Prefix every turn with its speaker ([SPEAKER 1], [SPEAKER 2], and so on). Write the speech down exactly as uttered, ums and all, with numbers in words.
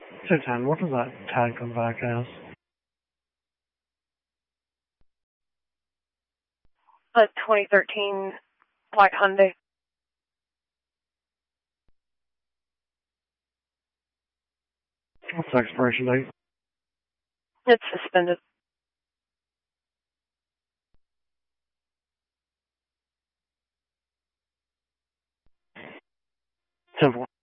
[SPEAKER 1] two ten, what does that tag come back as?
[SPEAKER 2] A twenty thirteen white Hyundai.
[SPEAKER 1] What's the expiration date?
[SPEAKER 2] It's suspended.
[SPEAKER 1] ten four.